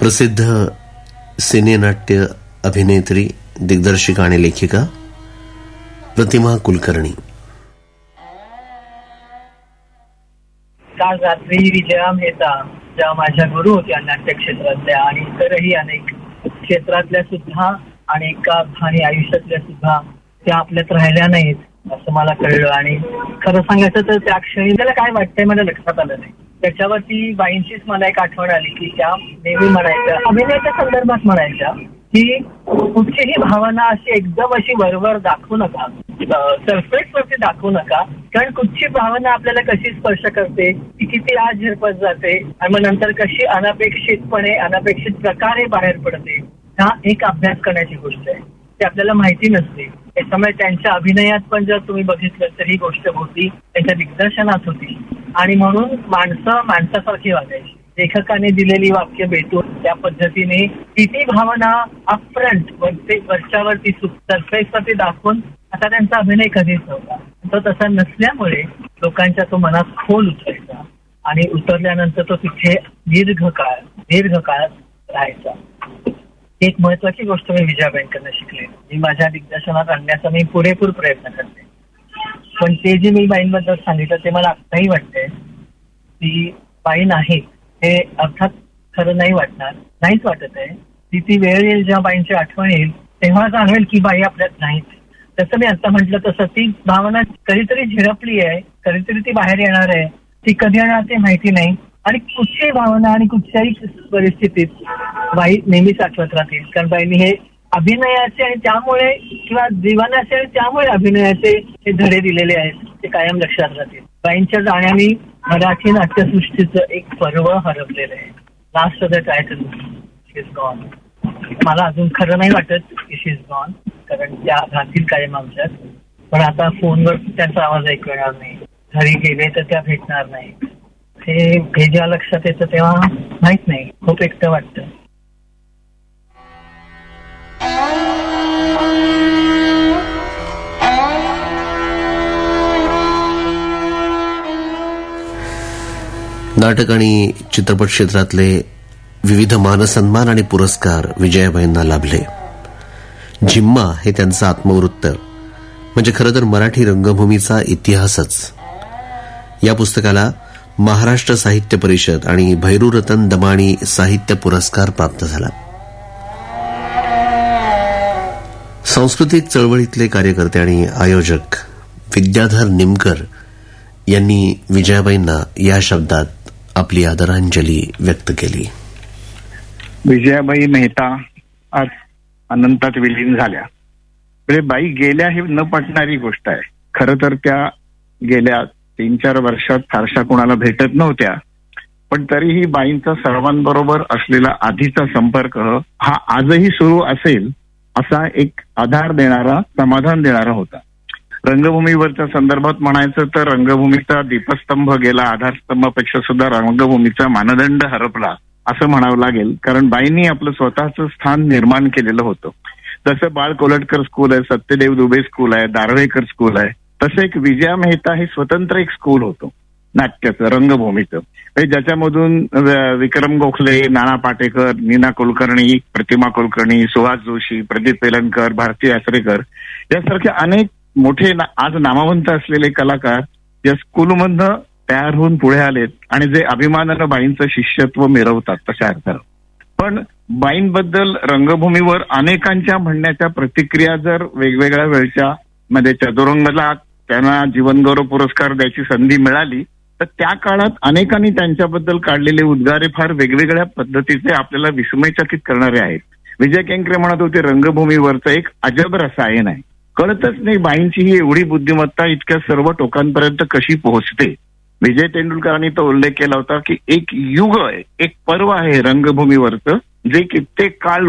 प्रसिद्ध सिनेनाट्य अभिनेत्री, दिग्दर्शिका आणि लेखिका प्रतिमा कुलकर्णी. काल रात्री विजया मेहता, ज्या माझ्या गुरु होत्या नाट्य क्षेत्रातल्या आणि इतरही अनेक क्षेत्रातल्या सुद्धा आणि एका आणि आयुष्यातल्या सुद्धा, त्या आपल्यात राहिल्या नाहीत असं मला कळलं. आणि खरं सांगायचं तर त्या क्षणी त्याला काय वाटतंय मला लक्षात आलं नाही. त्याच्यावरती बाईंचीच मला एक आठवण आली की त्या नेहमी म्हणायच्या, अभिनयाच्या संदर्भात म्हणायच्या की कुठचीही भावना अशी एकदम अशी वरवर दाखवू नका, सरफेस वरती दाखवू नका, कारण कुठची भावना आपल्याला कशी स्पर्श करते, ती किती आज झिरपत जाते आणि मग नंतर कशी अनपेक्षितपणे अनपेक्षित प्रकारे बाहेर पडते, हा एक अभ्यास करण्याची गोष्ट आहे. ते आपल्याला माहिती नसते. त्याच्यामुळे त्यांच्या अभिनयात पण जर तुम्ही बघितलं तर ही गोष्ट होती, त्यांच्या दिग्दर्शनात होती. आणि म्हणून माणसं माणसासारखी वागायची. लेखकाने दिलेली वाक्य भेटून त्या पद्धतीने किती भावना अपफ्रंट वरच्यावरती सरफेसवरती दाखवून आता त्यांचा अभिनय कधीच नव्हता. तो तसा नसल्यामुळे लोकांच्या तो मनात खोल उतरायचा आणि उतरल्यानंतर तो तिथे दीर्घकाळ राहायचा. एक महत्वाची गोष्ट मी विजयाबाईंकडनं शिकले. मी माझ्या दिग्दर्शनात आणण्याचा मी पुरेपूर प्रयत्न करते, पण ते जे मी बाईंबद्दल सांगितलं ते मला आत्ताही वाटतंय की बाई नाही हे अर्थात खरं नाही वाटणार, नाहीच वाटत आहे. ती वेळ येईल जेव्हा बाईंची आठवण येईल तेव्हा जाणवेल की बाई आपल्यात नाहीत. तसं मी आता म्हटलं तसं ती भावना कधीतरी झिरपली आहे, कधीतरी ती बाहेर येणार आहे. ती कधी येणार ते माहिती नाही. आणि कुठच्याही भावना आणि कुठच्याही परिस्थितीत बाई नेहमीच आठवत राहतील, कारण बाईंनी हे अभिनयाचे आणि त्यामुळे किंवा जीवनाचे आणि त्यामुळे अभिनयाचे हे धडे दिलेले आहेत, ते कायम लक्षात राहतील. बाईंच्या जाण्याने मराठी नाट्यसृष्टीचं एक पर्व हरपलेलं आहे. Last of the title, she is gone. मला अजून खरं नाही वाटत की शी इज गॉन, कारण त्या राहतील कायम आमच्यात. पण आता फोनवर त्यांचा आवाज ऐकू येणार नाही, घरी गेले तर त्या भेटणार नाही. हे जेव्हा लक्षात येतं तेव्हा माहित नाही, खूप एकटं वाटतं. नाटक आणि चित्रपट क्षेत्रातले विविध मानसन्मान आणि पुरस्कार विजयाबाईंना लाभले. झिम्मा हे त्यांचं आत्मवृत्त म्हणजे खरं तर मराठी रंगभूमीचा इतिहासच. या पुस्तकाला महाराष्ट्र साहित्य परिषद आणि भैरूरतन दमाणी साहित्य पुरस्कार प्राप्त झाला. सांस्कृतिक चळवळीतले कार्यकर्ते आणि आयोजक विद्याधर निमकर यांनी विजयाबाईंना या शब्दात आपली आदरांजली व्यक्त केली. विजयाबाई मेहता आज अनंतात विलीन झाल्या. म्हणजे बाई गेल्या हे न पटणारी गोष्ट आहे. खरं तर त्या गेल्या 3-4 वर्षात फारशा कोणाला भेटत नव्हत्या, पण तरीही बाईंचा सर्वांबरोबर असलेला आधीचा संपर्क हा आजही सुरू असेल असा एक आधार देणारा, समाधान देणारा होता. रंगभूमीवरच्या संदर्भात म्हणायचं तर रंगभूमीचा दीपस्तंभ गेला, आधारस्तंभापेक्षा सुद्धा रंगभूमीचा मानदंड हरपला असं म्हणावं लागेल. कारण बाईंनी आपलं स्वतःचं स्थान निर्माण केलेलं होतं. जसं बाळ कोलटकर स्कूल आहे, सत्यदेव दुबे स्कूल आहे, दारव्हेकर स्कूल आहे, तसं एक विजया मेहता हे स्वतंत्र एक स्कूल होतं नाट्याचं, रंगभूमीचं, ज्याच्यामधून विक्रम गोखले, नाना पाटेकर, नीना कुलकर्णी, प्रतिमा कुलकर्णी, सुहास जोशी, प्रदीप वेलणकर, भारती आचरेकर यासारखे अनेक मोठे आज नामवंत असलेले कलाकार या स्कूलमधनं तयार होऊन पुढे आलेत आणि जे अभिमानानं बाईंचं शिष्यत्व मिरवतात तशा अर्थानं. पण बाईंबद्दल रंगभूमीवर अनेकांच्या म्हणण्याच्या प्रतिक्रिया जर वेगवेगळ्या वेळच्या मध्ये चतुरंगला त्यांना जीवनगौरव पुरस्कार द्यायची संधी मिळाली तर त्या काळात अनेकांनी त्यांच्याबद्दल काढलेले उद्गारे फार वेगवेगळ्या पद्धतीचे आपल्याला विस्मयचकित करणारे आहेत. विजय केंकरे म्हणत होते, रंगभूमीवरचं एक अजब रसायन आहे. कळतच नाही बाईंची ही एवढी बुद्धिमत्ता इतक्या सर्व टोकांपर्यंत कशी पोहोचते. विजय तेंडुलकरांनी तो उल्लेख केला होता की एक युग आहे, एक पर्व आहे रंगभूमीवरचं, जे कित्येक काळ